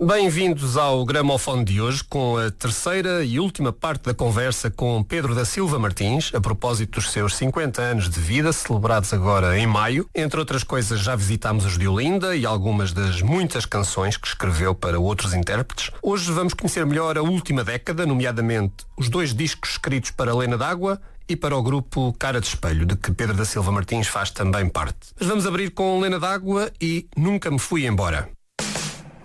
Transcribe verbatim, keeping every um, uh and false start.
Bem-vindos ao Gramofone de hoje, com a terceira e última parte da conversa com Pedro da Silva Martins, a propósito dos seus cinquenta anos de vida, celebrados agora em maio. Entre outras coisas, já visitámos os de Olinda e algumas das muitas canções que escreveu para outros intérpretes. Hoje vamos conhecer melhor a última década, nomeadamente os dois discos escritos para Lena d'Água e para o grupo Cara de Espelho, de que Pedro da Silva Martins faz também parte. Mas vamos abrir com Lena d'Água e Nunca Me Fui Embora.